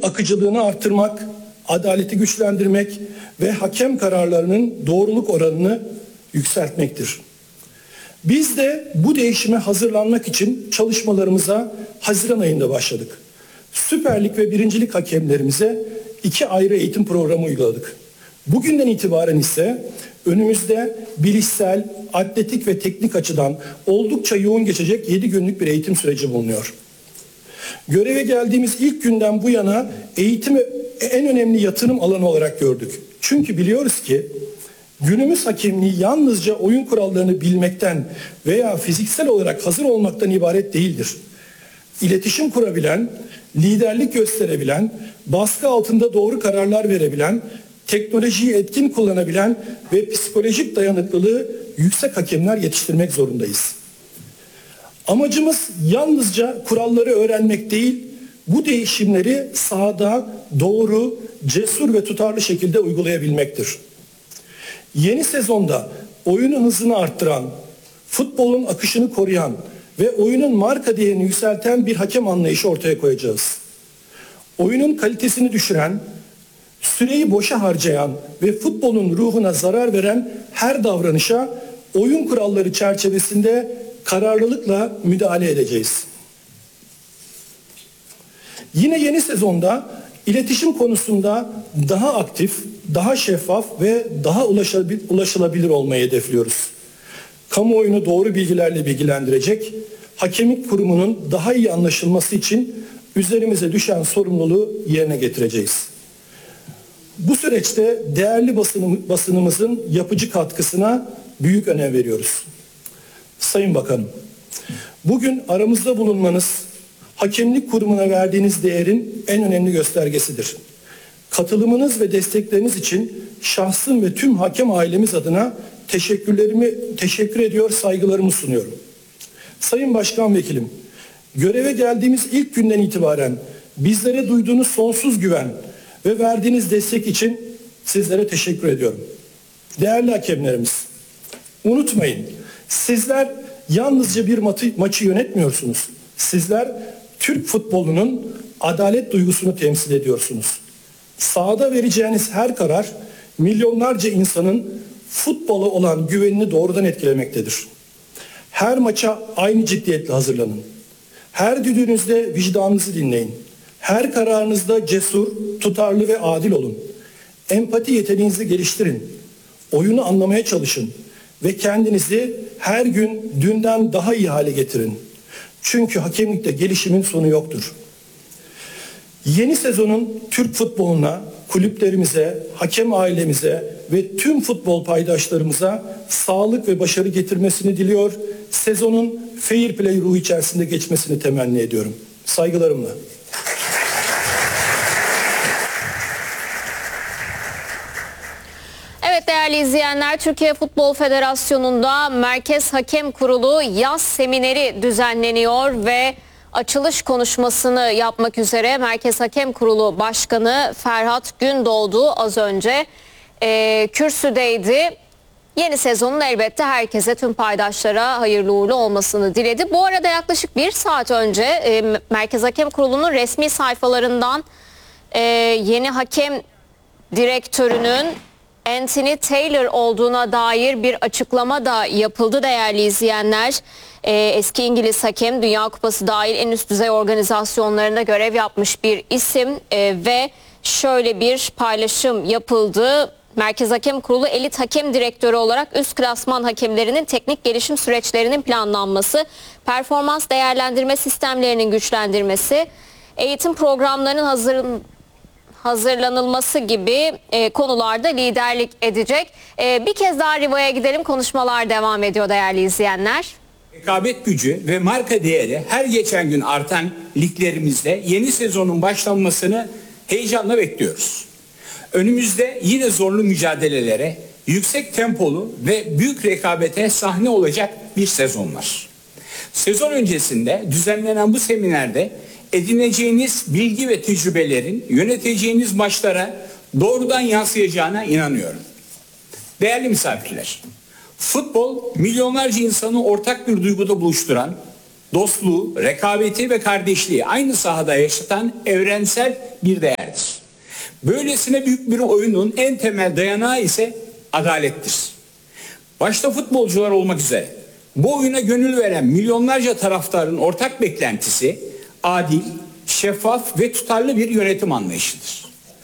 akıcılığını artırmak, adaleti güçlendirmek ve hakem kararlarının doğruluk oranını yükseltmektir. Biz de bu değişime hazırlanmak için çalışmalarımıza Haziran ayında başladık. Süper Lig ve Birincilik hakemlerimize 2 ayrı eğitim programı uyguladık. Bugünden itibaren ise önümüzde bilişsel, atletik ve teknik açıdan oldukça yoğun geçecek 7 günlük bir eğitim süreci bulunuyor. Göreve geldiğimiz ilk günden bu yana eğitimi en önemli yatırım alanı olarak gördük. Çünkü biliyoruz ki günümüz hakemliği yalnızca oyun kurallarını bilmekten veya fiziksel olarak hazır olmaktan ibaret değildir. İletişim kurabilen, liderlik gösterebilen, baskı altında doğru kararlar verebilen, teknolojiyi etkin kullanabilen ve psikolojik dayanıklılığı yüksek hakemler yetiştirmek zorundayız. Amacımız yalnızca kuralları öğrenmek değil, bu değişimleri sahada doğru, cesur ve tutarlı şekilde uygulayabilmektir. Yeni sezonda oyunun hızını arttıran, futbolun akışını koruyan ve oyunun marka değerini yükselten bir hakem anlayışı ortaya koyacağız. Oyunun kalitesini düşüren, süreyi boşa harcayan ve futbolun ruhuna zarar veren her davranışa oyun kuralları çerçevesinde kararlılıkla müdahale edeceğiz. Yine yeni sezonda iletişim konusunda daha aktif, daha şeffaf ve daha ulaşılabilir olmayı hedefliyoruz. Kamuoyunu doğru bilgilerle bilgilendirecek, hakemlik kurumunun daha iyi anlaşılması için üzerimize düşen sorumluluğu yerine getireceğiz. Bu süreçte değerli basınımızın yapıcı katkısına büyük önem veriyoruz. Sayın Bakanım, bugün aramızda bulunmanız, hakemlik kurumuna verdiğiniz değerin en önemli göstergesidir. Katılımınız ve destekleriniz için şahsım ve tüm hakem ailemiz adına teşekkür ediyor, saygılarımı sunuyorum. Sayın Başkan Vekilim, göreve geldiğimiz ilk günden itibaren bizlere duyduğunuz sonsuz güven ve verdiğiniz destek için sizlere teşekkür ediyorum. Değerli hakemlerimiz, unutmayın, sizler yalnızca bir maçı yönetmiyorsunuz. Sizler Türk futbolunun adalet duygusunu temsil ediyorsunuz. Sahada vereceğiniz her karar milyonlarca insanın futbola olan güvenini doğrudan etkilemektedir. Her maça aynı ciddiyetle hazırlanın. Her düdüğünüzde vicdanınızı dinleyin. Her kararınızda cesur, tutarlı ve adil olun. Empati yeteneğinizi geliştirin. Oyunu anlamaya çalışın ve kendinizi her gün dünden daha iyi hale getirin. Çünkü hakemlikte gelişimin sonu yoktur. Yeni sezonun Türk futboluna, kulüplerimize, hakem ailemize ve tüm futbol paydaşlarımıza sağlık ve başarı getirmesini diliyor. Sezonun fair play ruhu içerisinde geçmesini temenni ediyorum. Saygılarımla. Evet değerli izleyenler, Türkiye Futbol Federasyonu'nda Merkez Hakem Kurulu yaz semineri düzenleniyor ve açılış konuşmasını yapmak üzere Merkez Hakem Kurulu Başkanı Ferhat Gündoğdu az önce kürsüdeydi. Yeni sezonun elbette herkese, tüm paydaşlara hayırlı uğurlu olmasını diledi. Bu arada yaklaşık 1 saat önce Merkez Hakem Kurulu'nun resmi sayfalarından yeni hakem direktörünün Anthony Taylor olduğuna dair bir açıklama da yapıldı değerli izleyenler. Eski İngiliz hakem, Dünya Kupası dahil en üst düzey organizasyonlarında görev yapmış bir isim ve şöyle bir paylaşım yapıldı. Merkez Hakem Kurulu elit hakem direktörü olarak üst klasman hakemlerinin teknik gelişim süreçlerinin planlanması, performans değerlendirme sistemlerinin güçlendirmesi, eğitim programlarının hazırlanılması gibi konularda liderlik edecek. Bir kez daha Riva'ya gidelim, konuşmalar devam ediyor değerli izleyenler. Rekabet gücü ve marka değeri her geçen gün artan liglerimizde yeni sezonun başlanmasını heyecanla bekliyoruz. Önümüzde yine zorlu mücadelelere, yüksek tempolu ve büyük rekabete sahne olacak bir sezon var. Sezon öncesinde düzenlenen bu seminerde edineceğiniz bilgi ve tecrübelerin yöneteceğiniz maçlara doğrudan yansıyacağına inanıyorum. Değerli misafirler, futbol milyonlarca insanı ortak bir duyguda buluşturan, dostluğu, rekabeti ve kardeşliği aynı sahada yaşatan evrensel bir değerdir. Böylesine büyük bir oyunun en temel dayanağı ise adalettir. Başta futbolcular olmak üzere bu oyuna gönül veren milyonlarca taraftarın ortak beklentisi adil, şeffaf ve tutarlı bir yönetim anlayışıdır.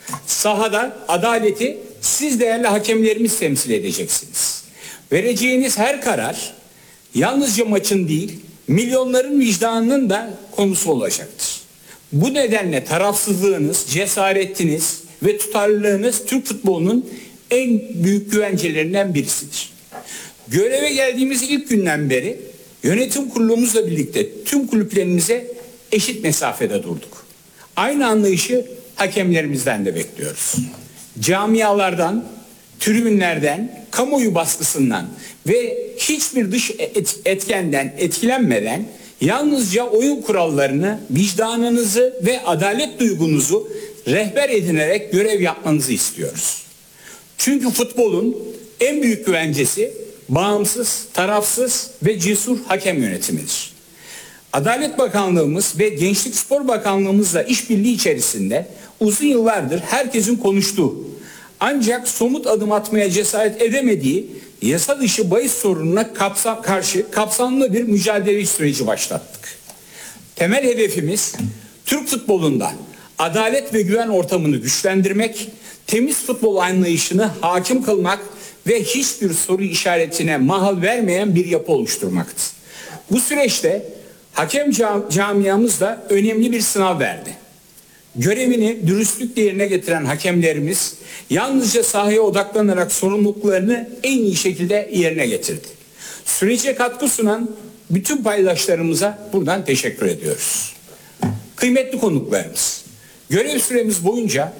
Sahada adaleti siz değerli hakemlerimiz temsil edeceksiniz. Vereceğiniz her karar yalnızca maçın değil, milyonların vicdanının da konusu olacaktır. Bu nedenle tarafsızlığınız, cesaretiniz ve tutarlılığınız Türk futbolunun en büyük güvencelerinden birisidir. Göreve geldiğimiz ilk günden beri yönetim kurulumuzla birlikte tüm kulüplerimize eşit mesafede durduk. Aynı anlayışı hakemlerimizden de bekliyoruz. Camialardan, tribünlerden, kamuoyu baskısından ve hiçbir dış etkenden etkilenmeden yalnızca oyun kurallarını, vicdanınızı ve adalet duygunuzu rehber edinerek görev yapmanızı istiyoruz. Çünkü futbolun en büyük güvencesi bağımsız, tarafsız ve cesur hakem yönetimidir. Adalet Bakanlığımız ve Gençlik Spor Bakanlığımızla işbirliği içerisinde uzun yıllardır herkesin konuştuğu ancak somut adım atmaya cesaret edemediği yasa dışı bahis sorununa karşı kapsamlı bir mücadele süreci başlattık. Temel hedefimiz Türk futbolunda adalet ve güven ortamını güçlendirmek, temiz futbol anlayışını hakim kılmak ve hiçbir soru işaretine mahal vermeyen bir yapı oluşturmaktır. Bu süreçte hakem camiamız da önemli bir sınav verdi. Görevini dürüstlükle yerine getiren hakemlerimiz yalnızca sahaya odaklanarak sorumluluklarını en iyi şekilde yerine getirdi. Sürece katkı sunan bütün paydaşlarımıza buradan teşekkür ediyoruz. Kıymetli konuklarımız, görev süremiz boyunca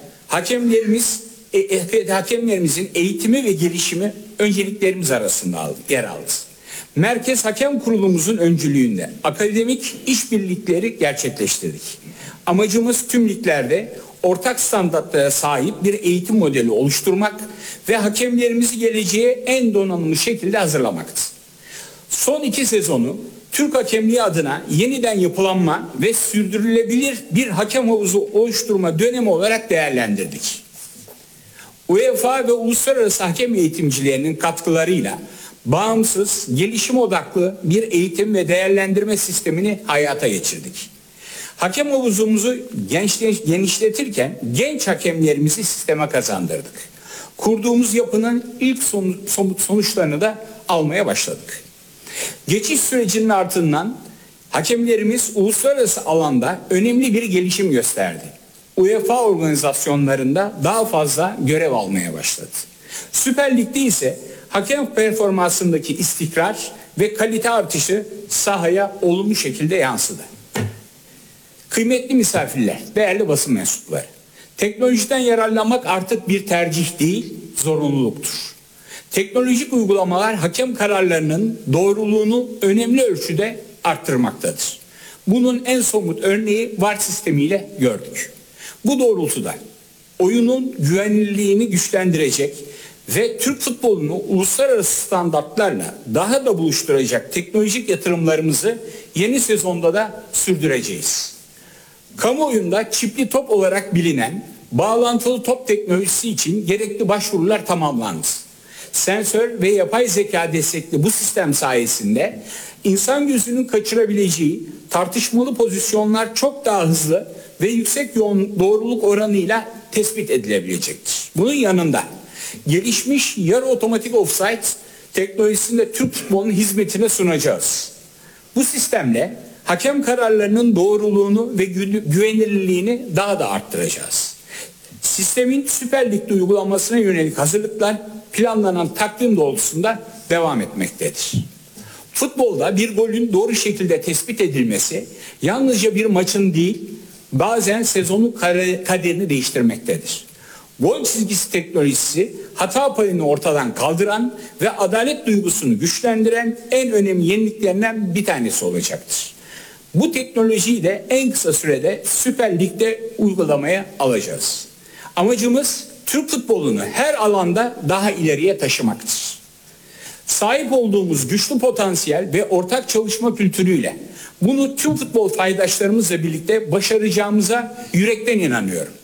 hakemlerimizin eğitimi ve gelişimi önceliklerimiz arasında yer aldı. Merkez Hakem Kurulumuzun öncülüğünde akademik işbirlikleri gerçekleştirdik. Amacımız tüm liglerde ortak standartlara sahip bir eğitim modeli oluşturmak ve hakemlerimizi geleceğe en donanımlı şekilde hazırlamaktır. Son 2 sezonu Türk hakemliği adına yeniden yapılanma ve sürdürülebilir bir hakem havuzu oluşturma dönemi olarak değerlendirdik. UEFA ve uluslararası hakem eğitimcilerinin katkılarıyla bağımsız, gelişim odaklı bir eğitim ve değerlendirme sistemini hayata geçirdik. Hakem havuzumuzu genişletirken genç hakemlerimizi sisteme kazandırdık. Kurduğumuz yapının ilk somut sonuçlarını da almaya başladık. Geçiş sürecinin ardından hakemlerimiz uluslararası alanda önemli bir gelişim gösterdi. UEFA organizasyonlarında daha fazla görev almaya başladı. Süper Lig'de ise hakem performansındaki istikrar ve kalite artışı sahaya olumlu şekilde yansıdı. Kıymetli misafirler, değerli basın mensupları, teknolojiden yararlanmak artık bir tercih değil, zorunluluktur. Teknolojik uygulamalar hakem kararlarının doğruluğunu önemli ölçüde arttırmaktadır. Bunun en somut örneği VAR sistemiyle gördük. Bu doğrultuda oyunun güvenilirliğini güçlendirecek ve Türk futbolunu uluslararası standartlarla daha da buluşturacak teknolojik yatırımlarımızı yeni sezonda da sürdüreceğiz. Kamuoyunda çipli top olarak bilinen bağlantılı top teknolojisi için gerekli başvurular tamamlandı. Sensör ve yapay zeka destekli bu sistem sayesinde insan gözünün kaçırabileceği tartışmalı pozisyonlar çok daha hızlı ve yüksek doğruluk oranıyla tespit edilebilecektir. Bunun yanında gelişmiş yarı otomatik offside teknolojisini de Türk futbolunun hizmetine sunacağız. Bu sistemle hakem kararlarının doğruluğunu ve güvenilirliğini daha da arttıracağız. Sistemin Süper Lig'de uygulanmasına yönelik hazırlıklar planlanan takvim doğrultusunda devam etmektedir. Futbolda bir golün doğru şekilde tespit edilmesi yalnızca bir maçın değil, bazen sezonun kaderini değiştirmektedir. Gol çizgisi teknolojisi hata payını ortadan kaldıran ve adalet duygusunu güçlendiren en önemli yeniliklerinden bir tanesi olacaktır. Bu teknolojiyi de en kısa sürede Süper Lig'de uygulamaya alacağız. Amacımız Türk futbolunu her alanda daha ileriye taşımaktır. sahip olduğumuz güçlü potansiyel ve ortak çalışma kültürüyle bunu tüm futbol paydaşlarımızla birlikte başaracağımıza yürekten inanıyorum.